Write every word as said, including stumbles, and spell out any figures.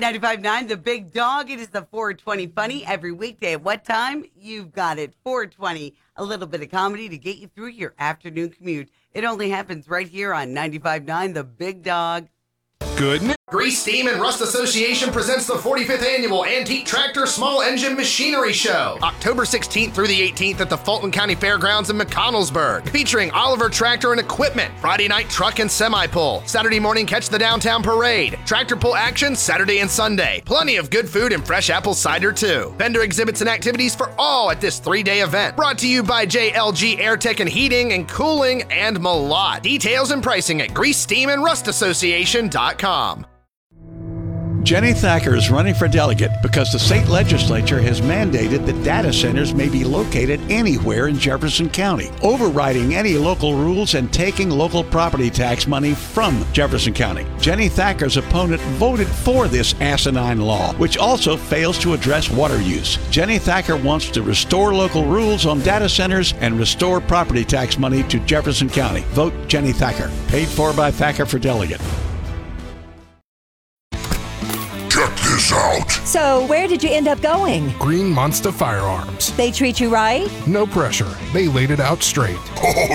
ninety-five point nine, The Big Dog. It is the four twenty Funny every weekday. At what time? You've got it. four twenty. A little bit of comedy to get you through your afternoon commute. It only happens right here on ninety-five point nine, The Big Dog. Good news. Grease, Steam, and Rust Association presents the forty-fifth Annual Antique Tractor Small Engine Machinery Show, October sixteenth through the eighteenth at the Fulton County Fairgrounds in McConnellsburg, featuring Oliver Tractor and Equipment, Friday night truck and semi-pull, Saturday morning catch the downtown parade, tractor pull action Saturday and Sunday, plenty of good food and fresh apple cider too. Vendor exhibits and activities for all at this three-day event, brought to you by J L G Airtech and Heating and Cooling and Malott. Details and pricing at grease steam and rust association dot com. Jenny Thacker is running for delegate because the state legislature has mandated that data centers may be located anywhere in Jefferson County, overriding any local rules and taking local property tax money from Jefferson County. Jenny Thacker's opponent voted for this asinine law, which also fails to address water use. Jenny Thacker wants to restore local rules on data centers and restore property tax money to Jefferson County. Vote Jenny Thacker. Paid for by Thacker for delegate. Check this out. So, where did you end up going? Green Monster Firearms. They treat you right? No pressure. They laid it out straight. Oh,